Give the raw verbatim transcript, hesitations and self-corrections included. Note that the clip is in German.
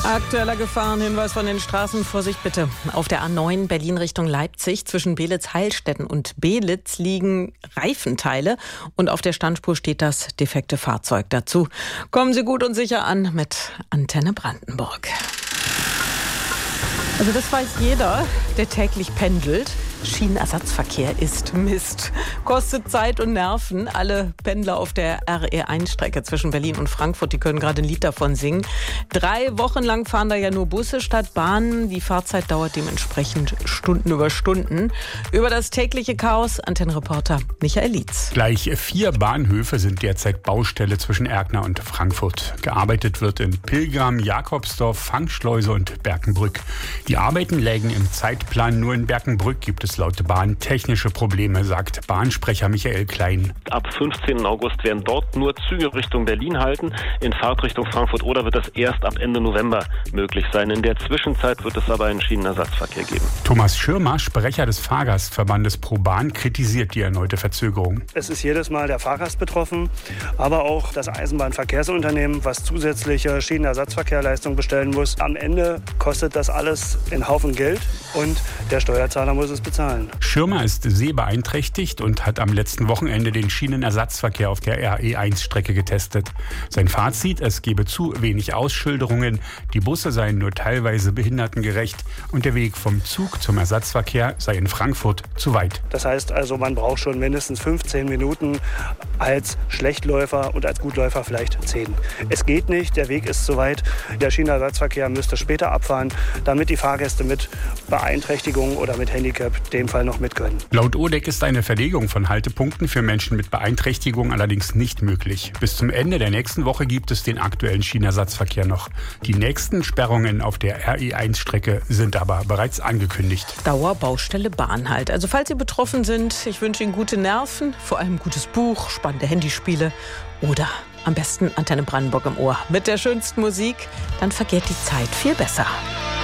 Aktueller Gefahrenhinweis von den Straßen. Vorsicht bitte. Auf der A neun Berlin Richtung Leipzig zwischen Belitz-Heilstätten und Belitz liegen Reifenteile und auf der Standspur steht das defekte Fahrzeug dazu. Kommen Sie gut und sicher an mit Antenne Brandenburg. Also das weiß jeder, der täglich pendelt. Schienenersatzverkehr ist Mist. Kostet Zeit und Nerven. Alle Pendler auf der R E eins Strecke zwischen Berlin und Frankfurt, die können gerade ein Lied davon singen. Drei Wochen lang fahren da ja nur Busse statt Bahnen. Die Fahrzeit dauert dementsprechend Stunden über Stunden. Über das tägliche Chaos Antennenreporter Michael Lietz. Gleich vier Bahnhöfe sind derzeit Baustelle zwischen Erkner und Frankfurt. Gearbeitet wird in Pilgram, Jakobsdorf, Fangschleuse und Berkenbrück. Die Arbeiten lägen im Zeitplan. Nur in Berkenbrück gibt es laut Bahn technische Probleme, sagt Bahnsprecher Michael Klein. Ab fünfzehnten August werden dort nur Züge Richtung Berlin halten. In Fahrtrichtung Frankfurt oder wird das erst ab Ende November möglich sein. In der Zwischenzeit wird es aber einen Schienenersatzverkehr geben. Thomas Schirmer, Sprecher des Fahrgastverbandes ProBahn, kritisiert die erneute Verzögerung. Es ist jedes Mal der Fahrgast betroffen, aber auch das Eisenbahnverkehrsunternehmen, was zusätzliche Schienenersatzverkehrleistung bestellen muss. Am Ende kostet das alles einen Haufen Geld und der Steuerzahler muss es bezahlen. Schirmer ist sehbeeinträchtigt und hat am letzten Wochenende den Schienenersatzverkehr auf der R E eins Strecke getestet. Sein Fazit: Es gebe zu wenig Ausschilderungen, die Busse seien nur teilweise behindertengerecht und der Weg vom Zug zum Ersatzverkehr sei in Frankfurt zu weit. Das heißt also, man braucht schon mindestens fünfzehn Minuten, als Schlechtläufer und als Gutläufer vielleicht zehn. Es geht nicht, der Weg ist zu weit. Der Schienenersatzverkehr müsste später abfahren, damit die Fahrgäste mit Beeinträchtigung oder mit Handicap in dem Fall noch mit können. Laut O D E C ist eine Verlegung von Haltepunkten für Menschen mit Beeinträchtigung allerdings nicht möglich. Bis zum Ende der nächsten Woche gibt es den aktuellen Schienenersatzverkehr noch. Die nächsten Sperrungen auf der R E eins Strecke sind aber bereits angekündigt. Dauerbaustelle Bahn halt. Also falls Sie betroffen sind, ich wünsche Ihnen gute Nerven, vor allem gutes Buch, spannende Handyspiele oder am besten Antenne Brandenburg im Ohr. Mit der schönsten Musik, dann vergeht die Zeit viel besser.